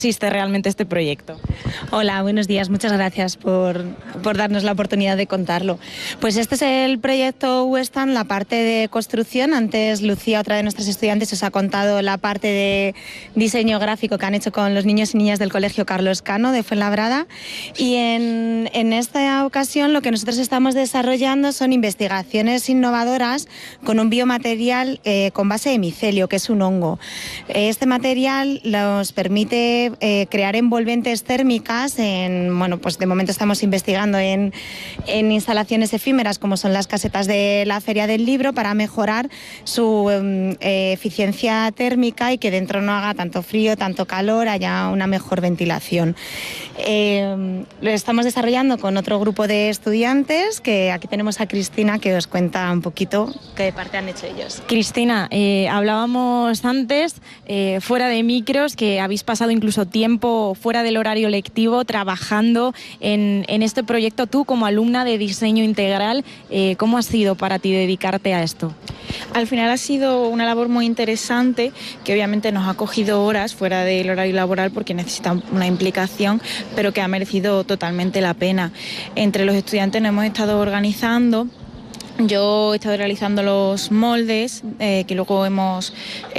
existe realmente este proyecto. Hola, buenos días. Muchas gracias por darnos la oportunidad de contarlo. Pues este es el proyecto Westan, la parte de construcción. Antes Lucía, otra de nuestras estudiantes, os ha contado la parte de diseño gráfico que han hecho con los niños y niñas del Colegio Carlos Cano de Fuenlabrada. Y en esta ocasión lo que nosotros estamos desarrollando son investigaciones innovadoras con un biomaterial con base de micelio, que es un hongo. Este material nos permite crear envolventes térmicas pues de momento estamos investigando en instalaciones efímeras como son las casetas de la Feria del Libro para mejorar su eficiencia térmica y que dentro no haga tanto frío, tanto calor, haya una mejor ventilación. Lo estamos desarrollando con otro grupo de estudiantes, que aquí tenemos a Cristina, que os cuenta un poquito qué parte han hecho ellos. Cristina, hablábamos antes, fuera de micros, que habéis pasado incluso tiempo fuera del horario lectivo trabajando en este proyecto. Tú, como alumna de diseño integral, ¿cómo ha sido para ti dedicarte a esto? Al final ha sido una labor muy interesante que obviamente nos ha cogido horas fuera del horario laboral porque necesita una implicación, pero que ha merecido totalmente la pena. Entre los estudiantes nos hemos estado organizando. Yo he estado realizando los moldes que luego hemos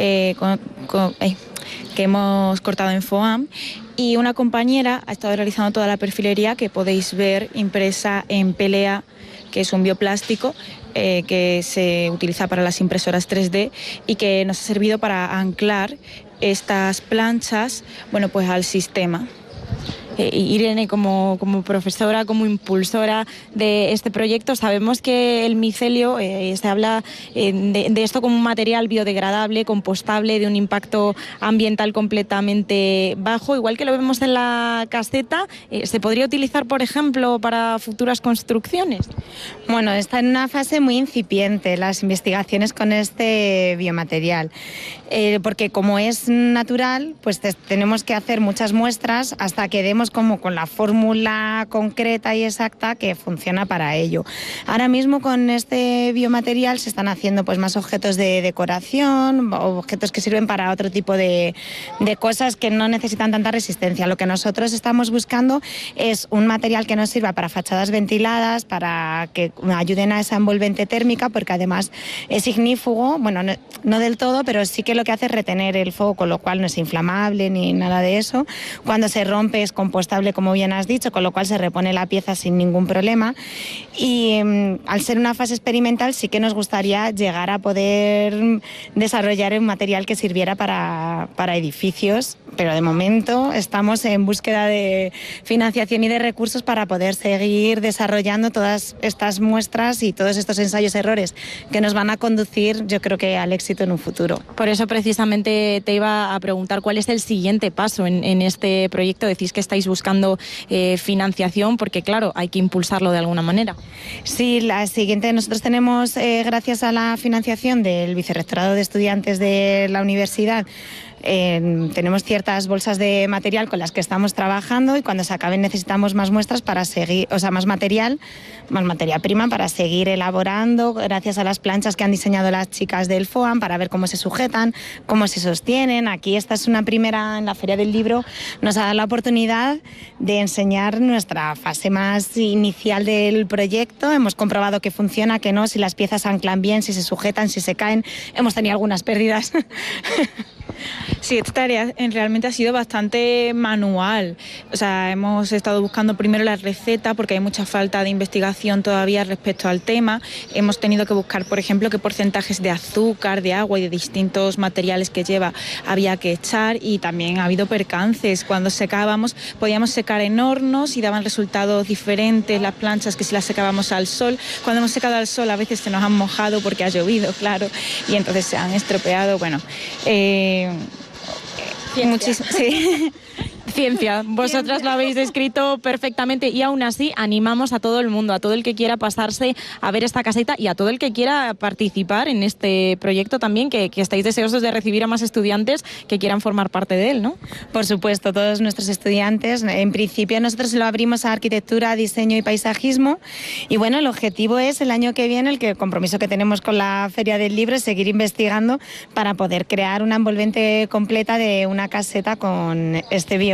cortado en FOAM, y una compañera ha estado realizando toda la perfilería que podéis ver impresa en PLA, que es un bioplástico que se utiliza para las impresoras 3D y que nos ha servido para anclar estas planchas, pues al sistema. Irene, como profesora, como impulsora de este proyecto, sabemos que el micelio, se habla de esto como un material biodegradable, compostable, de un impacto ambiental completamente bajo, igual que lo vemos en la caseta. ¿Se podría utilizar, por ejemplo, para futuras construcciones? Bueno, está en una fase muy incipiente las investigaciones con este biomaterial, porque como es natural, pues tenemos que hacer muchas muestras hasta que demos como con la fórmula concreta y exacta que funciona para ello. Ahora mismo con este biomaterial se están haciendo pues más objetos de decoración, objetos que sirven para otro tipo de cosas que no necesitan tanta resistencia. Lo que nosotros estamos buscando es un material que nos sirva para fachadas ventiladas, para que ayuden a esa envolvente térmica, porque además es ignífugo, bueno, no del todo, pero sí que lo que hace es retener el fuego, con lo cual no es inflamable ni nada de eso. Cuando se rompe es compostable, como bien has dicho, con lo cual se repone la pieza sin ningún problema. Y al ser una fase experimental sí que nos gustaría llegar a poder desarrollar un material que sirviera para edificios, pero de momento estamos en búsqueda de financiación y de recursos para poder seguir desarrollando todas estas muestras y todos estos ensayos-errores que nos van a conducir, yo creo que al éxito en un futuro. Por eso precisamente te iba a preguntar cuál es el siguiente paso en este proyecto. Decís que estáis buscando financiación porque, claro, hay que impulsarlo de alguna manera. Sí, la siguiente, nosotros tenemos, gracias a la financiación del Vicerrectorado de Estudiantes de la universidad, tenemos ciertas bolsas de material con las que estamos trabajando, y cuando se acaben necesitamos más muestras para seguir, más material, más materia prima para seguir elaborando, gracias a las planchas que han diseñado las chicas del FOAM, para ver cómo se sujetan, cómo se sostienen. Aquí esta es una primera, en la Feria del Libro nos ha dado la oportunidad de enseñar nuestra fase más inicial del proyecto. Hemos comprobado que funciona, que no, si las piezas anclan bien, si se sujetan, si se caen. Hemos tenido algunas pérdidas. Sí, esta tarea realmente ha sido bastante manual. Hemos estado buscando primero la receta porque hay mucha falta de investigación todavía respecto al tema. Hemos tenido que buscar, por ejemplo, qué porcentajes de azúcar, de agua y de distintos materiales que lleva había que echar, y también ha habido percances. Cuando secábamos, podíamos secar en hornos y daban resultados diferentes las planchas que si las secábamos al sol. Cuando hemos secado al sol a veces se nos han mojado porque ha llovido, claro, y entonces se han estropeado. Muchísimo, sí. Ciencia, vosotras lo habéis descrito perfectamente, y aún así animamos a todo el mundo, a todo el que quiera pasarse a ver esta caseta y a todo el que quiera participar en este proyecto también, que estáis deseosos de recibir a más estudiantes que quieran formar parte de él, ¿no? Por supuesto, todos nuestros estudiantes. En principio nosotros lo abrimos a arquitectura, diseño y paisajismo, y bueno, el objetivo es el año que viene, el compromiso que tenemos con la Feria del Libro, es seguir investigando para poder crear una envolvente completa de una caseta con este biomaterial